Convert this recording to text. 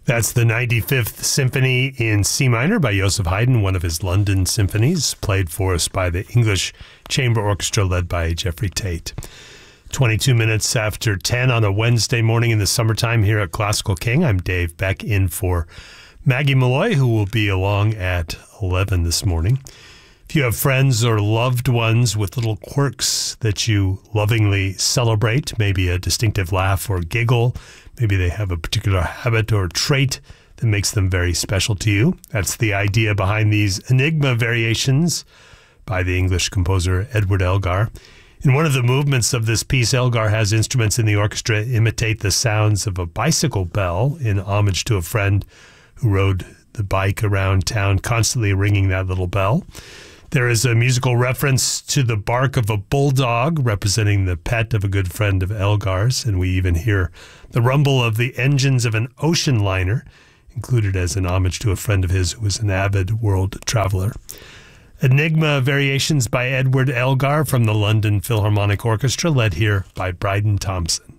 That's the 95th Symphony in C minor by Joseph Haydn, one of his London symphonies, played for us by the English Chamber Orchestra led by Jeffrey Tate. 22 minutes after 10 on a Wednesday morning in the summertime here at Classical King. I'm Dave Beck in for Maggie Malloy, who will be along at 11 this morning. If you have friends or loved ones with little quirks that you lovingly celebrate, maybe a distinctive laugh or giggle, maybe they have a particular habit or trait that makes them very special to you. That's the idea behind these Enigma variations by the English composer Edward Elgar. In one of the movements of this piece, Elgar has instruments in the orchestra imitate the sounds of a bicycle bell in homage to a friend who rode the bike around town, constantly ringing that little bell. There is a musical reference to the bark of a bulldog, representing the pet of a good friend of Elgar's, and we even hear the rumble of the engines of an ocean liner, included as an homage to a friend of his who was an avid world traveler. Enigma Variations by Edward Elgar from the London Philharmonic Orchestra, led here by Bryden Thompson.